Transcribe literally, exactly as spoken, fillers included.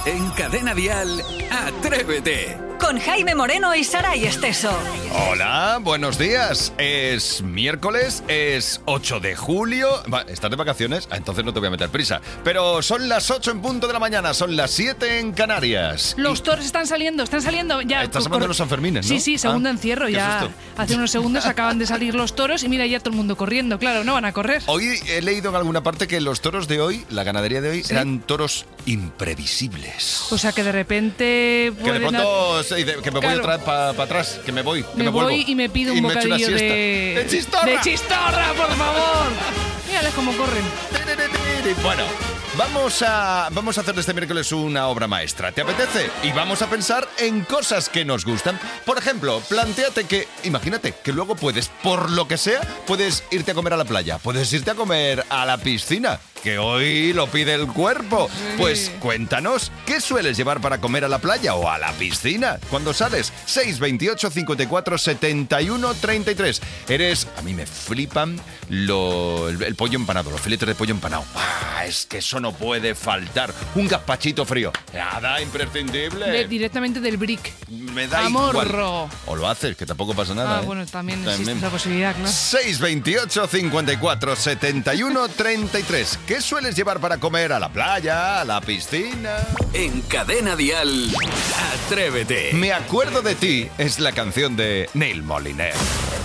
En Cadena Dial, Atrévete. Con Jaime Moreno y Saray Esteso. Hola, buenos días. Es miércoles, es ocho de julio. Va, ¿estás de vacaciones? Ah, entonces no te voy a meter prisa. Pero son las ocho en punto de la mañana, son las siete en Canarias. Los Y... toros están saliendo, están saliendo ya. Estás por... hablando de los Sanfermines, ¿no? Sí, sí, segundo ah, encierro. qué Ya susto. hace unos segundos acaban de salir los toros y mira ya todo el mundo corriendo. Claro, no van a correr. Hoy he leído en alguna parte que los toros de hoy, la ganadería de hoy, ¿Sí? eran toros imprevisibles. O sea que de repente... Que de pueden pronto se dice que me voy Claro. otra vez para pa atrás, que me voy, que me, Me voy vuelvo. y me pido un Y me echo una bocadillo siesta. de... ¡De chistorra! ¡De chistorra, por favor! Mírales cómo corren. Bueno, vamos a, vamos a hacer de este miércoles una obra maestra. ¿Te apetece? Y vamos a pensar en cosas que nos gustan. Por ejemplo, plantéate que, imagínate, que luego puedes, por lo que sea, puedes irte a comer a la playa, puedes irte a comer a la piscina, que hoy lo pide el cuerpo. Sí. Pues cuéntanos, ¿qué sueles llevar para comer a la playa o a la piscina? Cuando sales, seis veintiocho, cincuenta y cuatro, setenta y uno, treinta y tres. Eres, a mí me flipan lo, el, el pollo empanado, los filetes de pollo empanado. Ah, es que eso no puede faltar. Un gazpachito frío. Nada, imprescindible. De- directamente del brick. Me da Amorro. igual. O lo haces, que tampoco pasa nada. Ah, ¿eh? bueno, también, También. existe esa posibilidad, claro. seis veintiocho, cincuenta y cuatro, setenta y uno, treinta y tres. ¿Qué sueles llevar para comer a la playa, a la piscina? En Cadena Dial, Atrévete. Me acuerdo de ti es la canción de Neil Moliner.